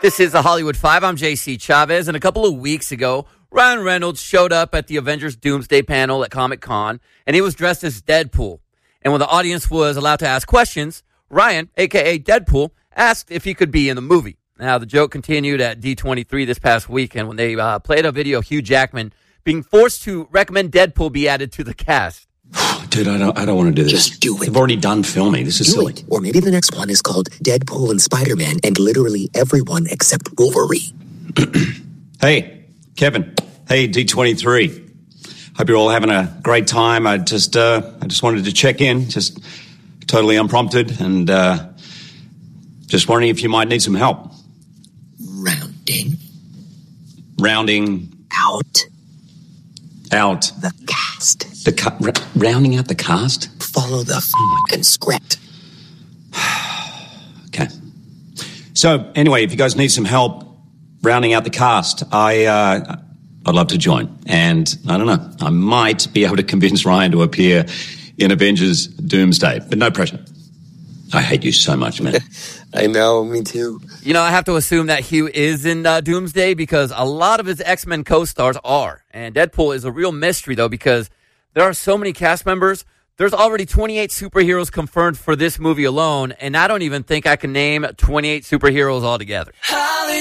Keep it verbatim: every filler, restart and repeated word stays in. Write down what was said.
This is the Hollywood Five. I'm J C Chavez, and a couple of weeks ago, Ryan Reynolds showed up at the Avengers Doomsday panel at Comic-Con, and he was dressed as Deadpool. And when the audience was allowed to ask questions, Ryan, a k a. Deadpool, asked if he could be in the movie. Now, the joke continued at D twenty-three this past weekend when they uh, played a video of Hugh Jackman being forced to recommend Deadpool be added to the cast. Dude, I don't I don't want to do this. Just do it. They've already done filming. This is do silly. It. Or maybe the next one is called Deadpool and Spider-Man and literally everyone except Wolverine. Hey, Kevin. Hey, D twenty-three. Hope you're all having a great time. I just uh, I just wanted to check in, just totally unprompted, and uh, just wondering if you might need some help. Rounding. Rounding. Out. Out. The cast. The ca- r- rounding out the cast? Follow the f***ing script. Okay. So, anyway, if you guys need some help rounding out the cast, I, uh, I'd love to join. And, I don't know, I might be able to convince Ryan to appear in Avengers Doomsday, but no pressure. I hate you so much, man. I know, me too. You know, I have to assume that Hugh is in uh, Doomsday because a lot of his X-Men co-stars are. And Deadpool is a real mystery, though, because there are so many cast members. There's already twenty-eight superheroes confirmed for this movie alone, and I don't even think I can name twenty-eight superheroes altogether. Hollywood.